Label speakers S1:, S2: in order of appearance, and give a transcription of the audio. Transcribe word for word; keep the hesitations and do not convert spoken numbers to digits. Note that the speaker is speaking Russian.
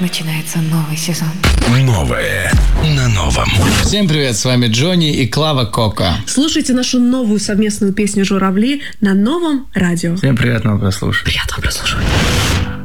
S1: начинается новый сезон.
S2: Новое на новом.
S3: Всем привет, с вами Джонни и Клава Кока.
S4: Слушайте нашу новую совместную песню «Журавли» на новом радио.
S3: Всем приятного прослушивания.
S4: Приятного прослушивания.